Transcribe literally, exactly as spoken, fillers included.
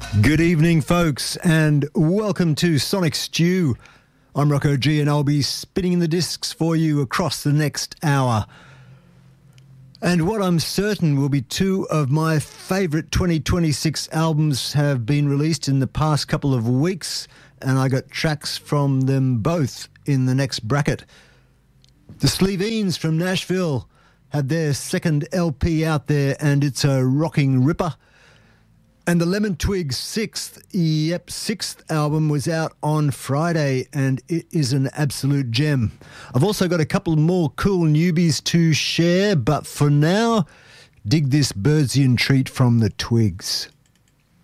Good evening, folks, and welcome to Sonic Stew. I'm Rocco G, and I'll be spinning the discs for you across the next hour. And what I'm certain will be two of my favourite twenty twenty-six albums have been released in the past couple of weeks, and I got tracks from them both in the next bracket. The Sleeveens from Nashville had their second L P out there, and it's a rocking ripper. And the Lemon Twigs' sixth, yep, sixth album was out on Friday, and it is an absolute gem. I've also got a couple more cool newbies to share, but for now, dig this Birdsian treat from the Twigs.